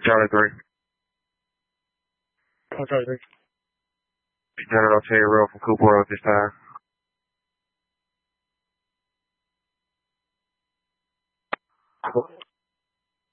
Charlie 3. Charlie 3. General Cherry Road from Cooper Road this time. Cool.